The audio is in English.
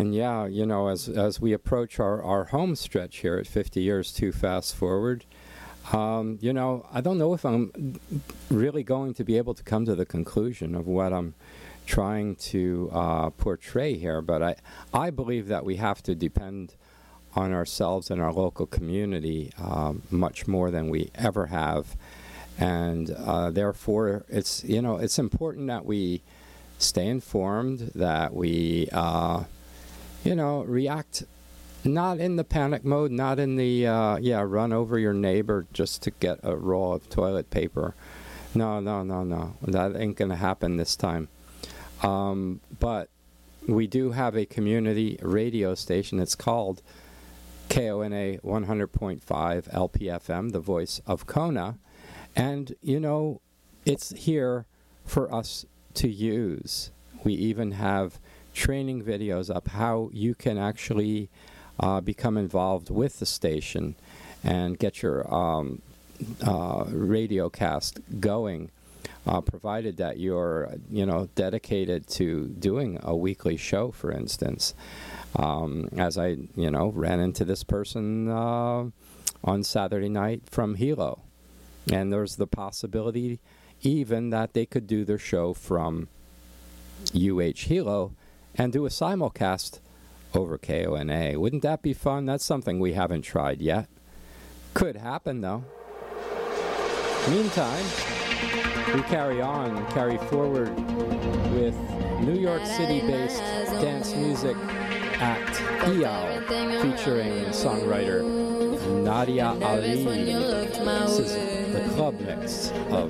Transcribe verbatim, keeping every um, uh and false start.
and yeah, you know, as as we approach our, our home stretch here at fifty years to fast forward, um, you know, I don't know if I'm really going to be able to come to the conclusion of what I'm trying to uh, portray here, but I, I believe that we have to depend on ourselves and our local community um, much more than we ever have. And uh, therefore, it's, you know, it's important that we stay informed, that we, uh, you know, react not in the panic mode, not in the, uh, yeah, run over your neighbor just to get a roll of toilet paper. No, no, no, no. That ain't going to happen this time. Um, but we do have a community radio station. It's called K O N A one hundred point five L P F M, the voice of Kona. And, you know, it's here for us to use. We even have training videos up how you can actually uh, become involved with the station and get your um, uh, radio cast going, uh, provided that you're, you know, dedicated to doing a weekly show, for instance. Um, as I, you know, ran into this person uh, on Saturday night from Hilo. And there's the possibility even that they could do their show from U H Hilo and do a simulcast over K O N A. Wouldn't that be fun? That's something we haven't tried yet. Could happen, though. Meantime, we carry on, carry forward with New York City-based dance music act Eyal, featuring songwriter Nadia Ali. This is the club mix of